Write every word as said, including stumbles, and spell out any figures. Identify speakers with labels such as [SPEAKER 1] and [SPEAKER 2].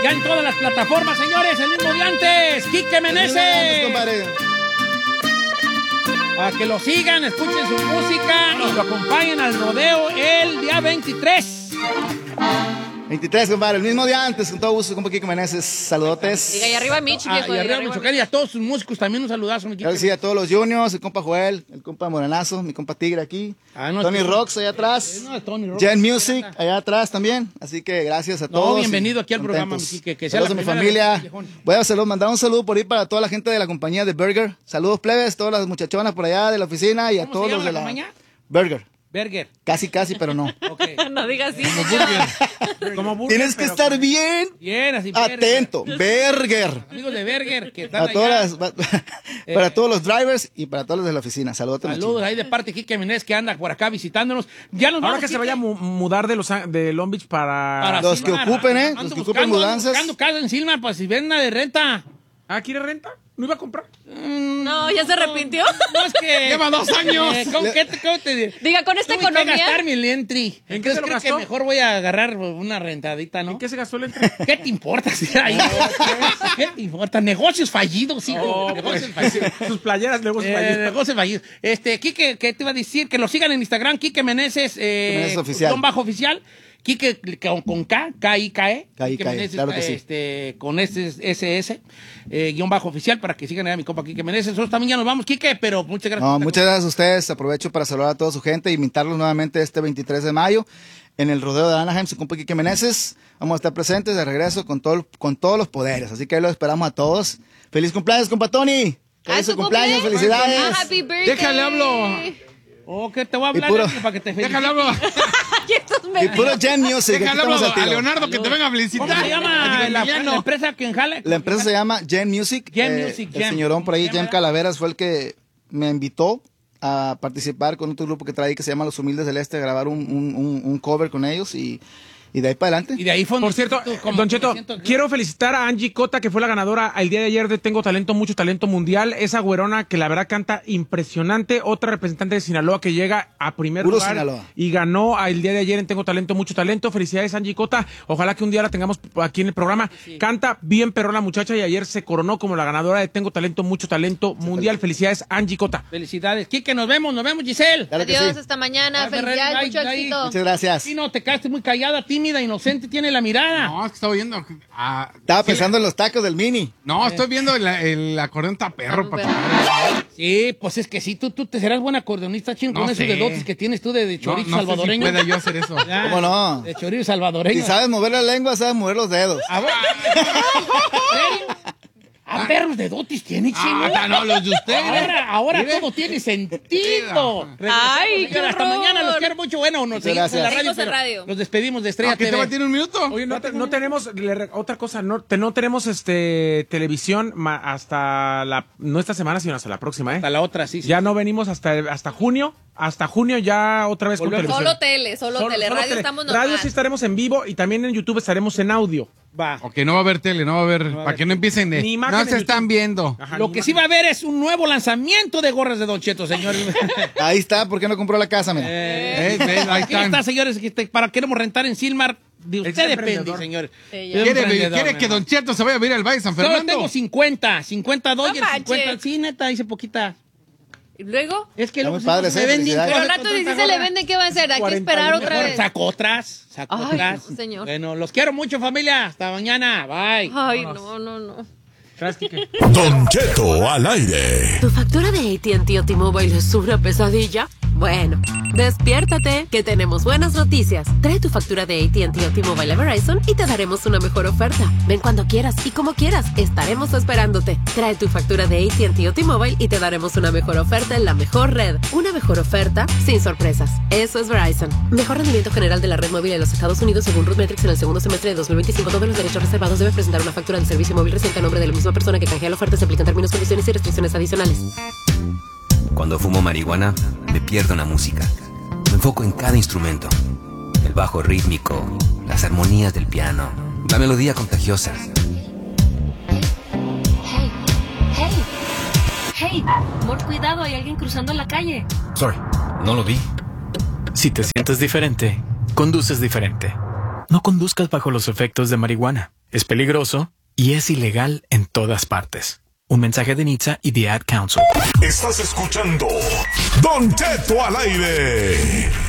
[SPEAKER 1] Ya en todas las plataformas, señores, el mismo día antes. Quique Meneses.
[SPEAKER 2] Compadre.
[SPEAKER 1] Para que lo sigan, escuchen su música y lo acompañen al rodeo el día veintitrés.
[SPEAKER 2] veintitrés, compadre, el mismo día antes, con todo gusto, compa Quique Meneses, saludotes.
[SPEAKER 3] Diga, y arriba Mitch,
[SPEAKER 1] Ah,
[SPEAKER 3] viejo.
[SPEAKER 1] y
[SPEAKER 3] diga,
[SPEAKER 1] arriba Michoacán y a todos sus músicos también un saludazo, mi Quique.
[SPEAKER 2] Claro que sí, a todos los juniors, el compa Joel, el compa Morenazo, mi compa Tigre aquí,
[SPEAKER 1] Ah, no,
[SPEAKER 2] Tony
[SPEAKER 1] es que-
[SPEAKER 2] Rocks allá atrás,
[SPEAKER 1] No, Tony Rocks.
[SPEAKER 2] Gen Music allá atrás también, así que gracias a
[SPEAKER 1] No,
[SPEAKER 2] todos.
[SPEAKER 1] bienvenido
[SPEAKER 2] y
[SPEAKER 1] aquí al programa,
[SPEAKER 2] contentos.
[SPEAKER 1] mi Quique, que sea
[SPEAKER 2] Saludos
[SPEAKER 1] la
[SPEAKER 2] a mi
[SPEAKER 1] primera
[SPEAKER 2] familia.
[SPEAKER 1] vez, viejón.
[SPEAKER 2] Voy a salud, mandar un saludo por ahí para toda la gente de la compañía de Burger. Saludos plebes, todas las muchachonas por allá de la oficina y a
[SPEAKER 1] ¿Cómo
[SPEAKER 2] todos
[SPEAKER 1] se
[SPEAKER 2] los
[SPEAKER 1] llama
[SPEAKER 2] de
[SPEAKER 1] la
[SPEAKER 2] la
[SPEAKER 1] compañía?
[SPEAKER 2] Burger.
[SPEAKER 1] Berger.
[SPEAKER 2] Casi, casi, pero no.
[SPEAKER 1] Ok.
[SPEAKER 3] No digas así.
[SPEAKER 4] Como burger,
[SPEAKER 2] Tienes que
[SPEAKER 4] pero
[SPEAKER 2] estar
[SPEAKER 4] con-
[SPEAKER 2] bien
[SPEAKER 1] Bien, así. Berger.
[SPEAKER 2] atento. Burger.
[SPEAKER 1] Amigos de Berger, que están
[SPEAKER 2] Para, todas
[SPEAKER 1] allá.
[SPEAKER 2] las- para todos los drivers y para todos los de la oficina. Saludos.
[SPEAKER 1] Saludos ahí de parte de Quique Meneses que anda por acá visitándonos. Ya nos
[SPEAKER 4] Ahora
[SPEAKER 1] vamos,
[SPEAKER 4] que se
[SPEAKER 1] Quique,
[SPEAKER 4] vaya a mu- mudar de, los, An- de Long Beach para...
[SPEAKER 1] para
[SPEAKER 2] los que
[SPEAKER 1] Silmar.
[SPEAKER 2] ocupen, ¿eh?
[SPEAKER 1] Ando
[SPEAKER 2] Los que
[SPEAKER 1] buscando,
[SPEAKER 2] ocupen
[SPEAKER 1] ando
[SPEAKER 2] mudanzas.
[SPEAKER 1] buscando casa en Silmar para si ven una de renta.
[SPEAKER 4] Ah, ¿quiere renta? ¿No iba a comprar?
[SPEAKER 3] No, ¿ya se arrepintió?
[SPEAKER 1] No, es que...
[SPEAKER 4] Lleva dos años.
[SPEAKER 1] Eh, ¿cómo, qué te, cómo te diré?
[SPEAKER 3] Diga, con esta
[SPEAKER 1] Tuve que
[SPEAKER 3] economía.
[SPEAKER 1] gastar mi entry.
[SPEAKER 4] ¿En qué se lo
[SPEAKER 1] creo que
[SPEAKER 4] gastó?
[SPEAKER 1] mejor voy a agarrar una rentadita, ¿no?
[SPEAKER 4] ¿En qué se gastó el entre?
[SPEAKER 1] ¿Qué te importa? Si ahí? ¿Qué te importa? Negocios fallidos, hijo.
[SPEAKER 4] Oh,
[SPEAKER 1] negocios
[SPEAKER 4] pues,
[SPEAKER 1] fallidos.
[SPEAKER 4] sus playeras luego sus
[SPEAKER 1] Eh,
[SPEAKER 4] playeras.
[SPEAKER 1] negocios fallidos. Este, Quique, ¿qué te iba a decir? Que lo sigan en Instagram, Quique Meneses, eh,
[SPEAKER 2] Meneses oficial.
[SPEAKER 1] guión bajo oficial. Quique con, con K, K I K E.
[SPEAKER 2] K I K E,
[SPEAKER 1] Quique Meneses,
[SPEAKER 2] claro que sí.
[SPEAKER 1] este, con S S, eh, guión bajo oficial, para que sigan a mi compa Quique Meneses. Nosotros también ya nos vamos, Quique, pero muchas gracias.
[SPEAKER 2] No, muchas gracias a ustedes. Aprovecho para saludar a toda su gente e invitarlos nuevamente este veintitrés de mayo en el rodeo de Anaheim, su compa Quique Meneses. Vamos a estar presentes de regreso con, todo, con todos los poderes. Así que ahí los esperamos a todos. ¡Feliz cumpleaños, compa Tony!
[SPEAKER 3] ¡Ah,
[SPEAKER 2] ¡Feliz
[SPEAKER 3] tu
[SPEAKER 2] cumpleaños!
[SPEAKER 3] cumpleaños!
[SPEAKER 2] ¡Felicidades!
[SPEAKER 3] Ah, happy birthday.
[SPEAKER 4] Déjale hablo.
[SPEAKER 1] Oh, que te voy a hablar
[SPEAKER 2] puro-
[SPEAKER 1] Quique, para que te felicite.
[SPEAKER 4] Déjale hablo.
[SPEAKER 3] Ay, estos
[SPEAKER 2] Y
[SPEAKER 3] me...
[SPEAKER 2] puro Gen Music. aquí
[SPEAKER 4] Déjale hablo
[SPEAKER 2] estamos al
[SPEAKER 4] a
[SPEAKER 2] tiro.
[SPEAKER 4] Leonardo que te venga a
[SPEAKER 1] ¿Cómo
[SPEAKER 4] felicitar.
[SPEAKER 1] se llama la, la empresa que jala?
[SPEAKER 2] La empresa se llama Gen Music.
[SPEAKER 1] Gen
[SPEAKER 2] Eh,
[SPEAKER 1] Music,
[SPEAKER 2] El
[SPEAKER 1] Gen.
[SPEAKER 2] señorón por ahí,
[SPEAKER 1] Gen,
[SPEAKER 2] Jem
[SPEAKER 1] ¿verdad?
[SPEAKER 2] Calaveras, fue el que me invitó a participar con otro grupo que trae que se llama Los Humildes del Este, a grabar un, un, un, un cover con ellos y, y de ahí para adelante.
[SPEAKER 1] Y de ahí fue
[SPEAKER 4] Por cierto, Don Cheto, quiero felicitar a Angie Cota, que fue la ganadora el día de ayer de Tengo Talento, Mucho Talento Mundial. Esa güerona que la verdad canta impresionante. Otra representante de Sinaloa que llega a primer
[SPEAKER 2] Puro
[SPEAKER 4] lugar
[SPEAKER 2] Sinaloa.
[SPEAKER 4] y ganó el día de ayer en Tengo Talento, Mucho Talento. Felicidades, Angie Cota. Ojalá que un día la tengamos aquí en el programa. Canta bien perrón la muchacha y ayer se coronó como la ganadora de Tengo Talento, Mucho Talento Mundial. Felicidades, Angie Cota.
[SPEAKER 1] Felicidades. Quique, nos vemos, nos vemos, Giselle.
[SPEAKER 2] Claro que
[SPEAKER 3] Adiós,
[SPEAKER 2] sí.
[SPEAKER 3] hasta mañana.
[SPEAKER 1] Bye,
[SPEAKER 3] Felicidades,
[SPEAKER 1] bye,
[SPEAKER 3] mucho
[SPEAKER 1] bye.
[SPEAKER 3] éxito.
[SPEAKER 2] Muchas gracias.
[SPEAKER 1] Sí, no, te quedaste muy callada, tímida, inocente, tiene la mirada.
[SPEAKER 5] No, es que estaba viendo. ah,
[SPEAKER 2] Estaba
[SPEAKER 5] sí,
[SPEAKER 2] pensando en los tacos del Mini.
[SPEAKER 5] No, estoy viendo el, el acordeón está perro,
[SPEAKER 3] Ah,
[SPEAKER 5] para
[SPEAKER 3] perro.
[SPEAKER 5] tocar.
[SPEAKER 1] Sí, pues es que sí, tú, tú te serás buen acordeonista, chino,
[SPEAKER 5] No
[SPEAKER 1] con esos
[SPEAKER 5] sé.
[SPEAKER 1] dedotes que tienes tú de, de
[SPEAKER 5] No,
[SPEAKER 1] chorizo
[SPEAKER 5] no sé si
[SPEAKER 1] salvadoreño.
[SPEAKER 5] pueda yo hacer eso.
[SPEAKER 1] Ya,
[SPEAKER 2] ¿Cómo no?
[SPEAKER 1] De chorizo salvadoreño.
[SPEAKER 2] Si sabes mover la lengua, sabes mover los dedos.
[SPEAKER 1] A ver. A perros dedotes tiene, chino.
[SPEAKER 5] Ah, no, los de ustedes.
[SPEAKER 1] Ahora, ahora
[SPEAKER 5] Mire.
[SPEAKER 1] todo tiene sentido.
[SPEAKER 3] Ay,
[SPEAKER 1] Regresamos,
[SPEAKER 3] qué
[SPEAKER 1] señora, hasta
[SPEAKER 3] horror.
[SPEAKER 1] mañana, los quiero mucho. Bueno, nos seguimos en la
[SPEAKER 2] gracias.
[SPEAKER 1] radio,
[SPEAKER 3] Seguimos en
[SPEAKER 1] pero
[SPEAKER 3] radio.
[SPEAKER 1] nos despedimos de Estrella
[SPEAKER 5] ¿A qué te
[SPEAKER 1] T
[SPEAKER 5] va a
[SPEAKER 1] V.
[SPEAKER 5] tener un minuto?
[SPEAKER 4] Oye, no, te- no tenemos, le re- otra cosa, no, te- no tenemos este televisión ma- hasta la, no esta semana, sino hasta la próxima, ¿eh?
[SPEAKER 1] Hasta la otra, sí, sí.
[SPEAKER 4] Ya no venimos hasta, hasta junio, hasta junio ya otra vez con
[SPEAKER 1] Volvemos.
[SPEAKER 4] televisión.
[SPEAKER 3] Solo tele, solo,
[SPEAKER 4] Solo-
[SPEAKER 3] tele.
[SPEAKER 4] solo
[SPEAKER 3] Radio
[SPEAKER 4] tele.
[SPEAKER 3] estamos normal.
[SPEAKER 4] Radio sí estaremos en vivo y también en YouTube estaremos en audio.
[SPEAKER 1] Va.
[SPEAKER 5] Ok, no va a haber tele, no va a haber. Para que no empiecen de.
[SPEAKER 4] Ni imagen
[SPEAKER 5] No
[SPEAKER 4] en
[SPEAKER 5] se
[SPEAKER 4] YouTube.
[SPEAKER 5] están viendo.
[SPEAKER 4] Ajá,
[SPEAKER 1] Lo
[SPEAKER 4] ni
[SPEAKER 1] que
[SPEAKER 4] más.
[SPEAKER 1] sí va a haber es un nuevo lanzamiento de gorras de Don Cheto, señores.
[SPEAKER 2] Ahí está, ¿por qué no compró la casa? Mira.
[SPEAKER 1] Eh,
[SPEAKER 5] Eh, ves, ahí
[SPEAKER 1] aquí
[SPEAKER 5] están.
[SPEAKER 1] está, señores. Aquí está. Para queremos rentar en Silmar. De usted
[SPEAKER 4] Es
[SPEAKER 1] depende,
[SPEAKER 4] emprendedor.
[SPEAKER 1] señores.
[SPEAKER 3] Sí, ya.
[SPEAKER 1] Soy
[SPEAKER 5] ¿Quiere,
[SPEAKER 1] emprendedor,
[SPEAKER 5] quiere
[SPEAKER 1] mi
[SPEAKER 5] que
[SPEAKER 1] amor.
[SPEAKER 5] Don Cheto se vaya a ver al Valle de San
[SPEAKER 1] Solo
[SPEAKER 5] Fernando?
[SPEAKER 1] tengo cincuenta, cincuenta Dodgers,
[SPEAKER 3] No manches.
[SPEAKER 1] cincuenta. Sí, neta, hice poquita.
[SPEAKER 3] ¿Y luego?
[SPEAKER 1] Es que
[SPEAKER 2] Está
[SPEAKER 1] luego
[SPEAKER 2] muy padre,
[SPEAKER 1] se
[SPEAKER 2] ¿eh?
[SPEAKER 1] me venden
[SPEAKER 2] Felicidades.
[SPEAKER 3] Pero
[SPEAKER 1] cosas
[SPEAKER 3] al rato
[SPEAKER 1] con
[SPEAKER 3] si
[SPEAKER 1] tanta
[SPEAKER 3] se le
[SPEAKER 1] gorra.
[SPEAKER 3] vende, ¿qué va a hacer? Hay que
[SPEAKER 4] cuarenta
[SPEAKER 3] esperar
[SPEAKER 4] mil.
[SPEAKER 3] otra
[SPEAKER 1] Mejor
[SPEAKER 3] vez.
[SPEAKER 1] saco otras, saco
[SPEAKER 3] Ay,
[SPEAKER 1] otras.
[SPEAKER 3] señor.
[SPEAKER 1] Bueno, los quiero mucho, familia. Hasta mañana. Bye.
[SPEAKER 3] Ay, no, no, no.
[SPEAKER 4] ¿Sabes qué?
[SPEAKER 6] Don Cheto al aire.
[SPEAKER 7] ¿Tu factura de A T and T o T-Mobile es una pesadilla? Bueno, despiértate, que tenemos buenas noticias. Trae tu factura de A T and T o T-Mobile a Verizon y te daremos una mejor oferta. Ven cuando quieras y como quieras, estaremos esperándote. Trae tu factura de A T and T o T-Mobile y te daremos una mejor oferta en la mejor red. Una mejor oferta sin sorpresas. Eso es Verizon. Mejor rendimiento general de la red móvil en los Estados Unidos según RootMetrics en el segundo semestre de dos mil veinticinco. Todos los derechos reservados debe presentar una factura de servicio móvil reciente a nombre de la misma persona que canjea la oferta. Se aplican términos, condiciones y restricciones adicionales.
[SPEAKER 8] Cuando fumo marihuana, me pierdo en la música. Me enfoco en cada instrumento. El bajo rítmico, las armonías del piano, la melodía contagiosa.
[SPEAKER 9] Hey, hey, hey, amor, cuidado, hay alguien cruzando la calle.
[SPEAKER 8] Sorry, no lo vi.
[SPEAKER 10] Si te sientes diferente, conduces diferente. No conduzcas bajo los efectos de marihuana. Es peligroso y es ilegal en todas partes. Un mensaje de N H T S A y The Ad Council.
[SPEAKER 6] Estás escuchando Don Cheto al aire.